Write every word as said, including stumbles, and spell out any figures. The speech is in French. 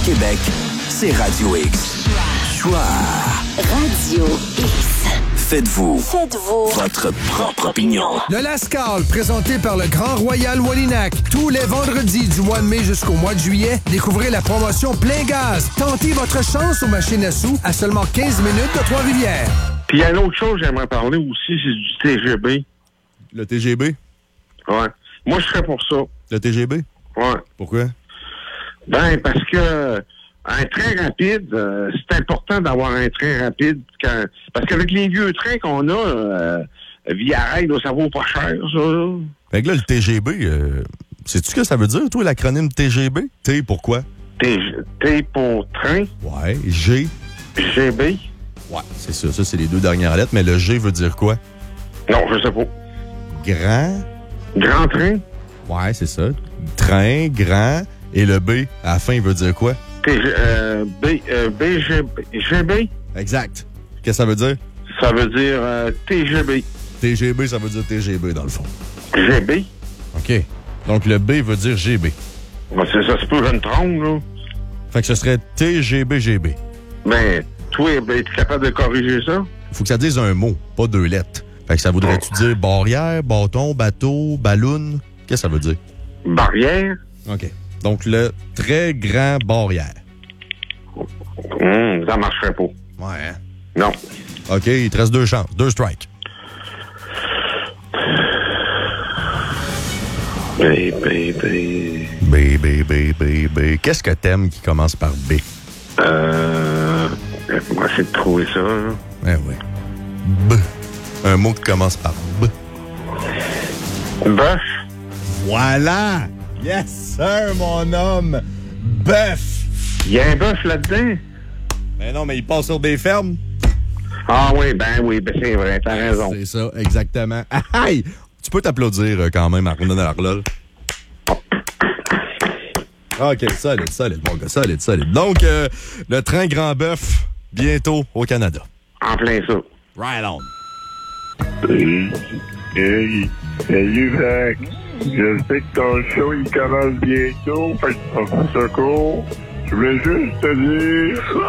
Québec, c'est Radio X. Choix. Radio X. Faites-vous. Faites-vous. Votre propre opinion. Le Lascar, présenté par le Grand Royal Wallinac. Tous les vendredis du mois de mai jusqu'au mois de juillet, découvrez la promotion Plein Gaz. Tentez votre chance aux machines à sous à seulement quinze minutes de Trois-Rivières. Puis il y a une autre chose que j'aimerais parler aussi, c'est du T G B. Le T G B? Ouais. Moi, je serais pour ça. Le T G B? Ouais. Pourquoi? Ben, parce que un train rapide, euh, c'est important d'avoir un train rapide. Quand, parce qu'avec les vieux trains qu'on a, euh, via rail, là, ça vaut pas cher, ça. Là. Fait que là, le T G B, euh, sais-tu ce que ça veut dire, toi, l'acronyme T G B? T, pourquoi? T, T pour train. Ouais. G? G B. Ouais, c'est ça. Ça, c'est les deux dernières lettres. Mais le G veut dire quoi? Non, je sais pas. Grand? Grand train? Ouais, c'est ça. Train, grand. Et le B, à la fin, il veut dire quoi? T, euh, B, euh, B, G, G B? Exact. Qu'est-ce que ça veut dire? Ça veut dire euh, T G B. T G B, ça veut dire T G B, dans le fond. G B? OK. Donc, le B veut dire G B. Ben, c'est ça, c'est pas je me trompe, là. Fait que ce serait T G B G B. Ben, toi, ben, es-tu capable de corriger ça? Faut que ça dise un mot, pas deux lettres. Fait que ça voudrait-tu dire barrière, bâton, bateau, ballon? Qu'est-ce que ça veut dire? Barrière? OK. Donc, le très grand barrière. Hum, ça marcherait pas. Ouais, hein? Non. OK, il te reste deux chances. Deux strikes. B, B, B. B, B, B, B, B. Qu'est-ce que t'aimes qui commence par B? Euh... On va essayer de trouver ça, là. Eh oui. B. Un mot qui commence par B. Bœuf. Voilà! Yes, sir, mon homme! Bœuf! Il y a un bœuf là-dedans? Ben non, mais il passe sur des fermes. Ah oui, ben oui, ben c'est vrai, t'as raison. C'est ça, exactement. Aïe! Tu peux t'applaudir euh, quand même, Arnaud Narlol. OK, solide, solide, mon gars, solide, solide. Donc, euh, le train Grand Bœuf, bientôt au Canada. En plein ça. Right on. Hey, hey, salut, Zach. Je sais que ton show, il commence bientôt, fait que ça fait ça court. Je voulais juste te dire...